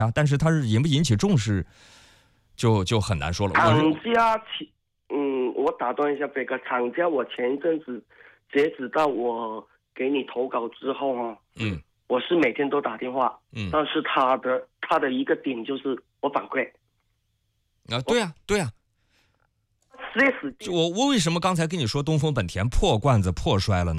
啊，但是它是引不引起重视，就很难说了。 厂家我打断一下飞哥，厂家我前一阵子截止到我给你投稿之后我是每天都打电话，但是他的一个点就是我反馈啊，对呀。 4S 我为什么刚才跟你说东风本田破罐子破摔了呢？